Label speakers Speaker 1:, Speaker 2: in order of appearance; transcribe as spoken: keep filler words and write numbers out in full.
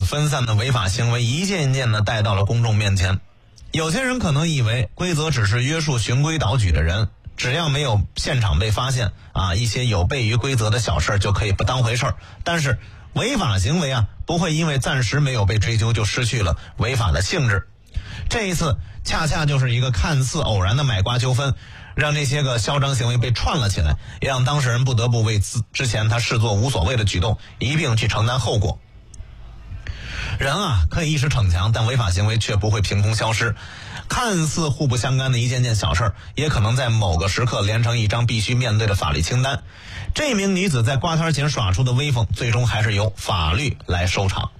Speaker 1: 分散的违法行为一件一件的带到了公众面前。有些人可能以为规则只是约束循规蹈矩的人，只要没有现场被发现啊，一些有悖于规则的小事就可以不当回事儿。但是违法行为啊，不会因为暂时没有被追究就失去了违法的性质。这一次恰恰就是一个看似偶然的买瓜纠纷，让这些个嚣张行为被串了起来，也让当事人不得不为之前他视作无所谓的举动一并去承担后果。人啊，可以一时逞强，但违法行为却不会凭空消失。看似互不相干的一件件小事，也可能在某个时刻连成一张必须面对的法律清单。这名女子在瓜摊前耍出的威风，最终还是由法律来收场。